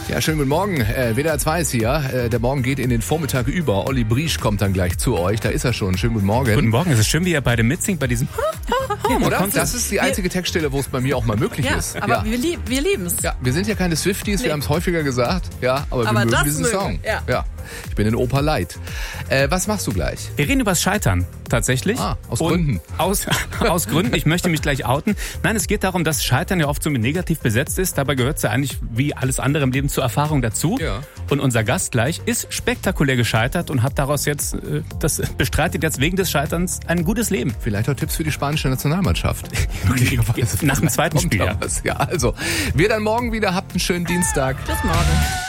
Ja, schönen guten Morgen. WDR 2 ist hier. Der Morgen geht in den Vormittag über. Olli Briesch kommt dann gleich zu euch. Da ist er schon. Schönen guten Morgen. Guten Morgen. Es ist schön, wie ihr beide mitsingt bei diesem... Oder? Das ist die einzige Textstelle, wo es bei mir auch mal möglich ist. Aber wir lieben es. Ja, wir sind ja keine Swifties, wir haben es häufiger gesagt. Ja, aber wir mögen diesen Song. Ja. Ich bin in Oper Light. Was machst du gleich? Wir reden über das Scheitern, tatsächlich. Aus Gründen. Aus Gründen. Ich möchte mich gleich outen. Nein, es geht darum, dass Scheitern ja oft so mit negativ besetzt ist. Dabei gehört es ja eigentlich wie alles andere im Leben zur Erfahrung dazu. Ja. Und unser Gast gleich ist spektakulär gescheitert und hat daraus jetzt, bestreitet jetzt wegen des Scheiterns ein gutes Leben. Vielleicht auch Tipps für die spanische Nationalmannschaft. Nach dem zweiten Spiel, ja. Ja, also, wir dann morgen wieder. Habt einen schönen Dienstag. Bis morgen.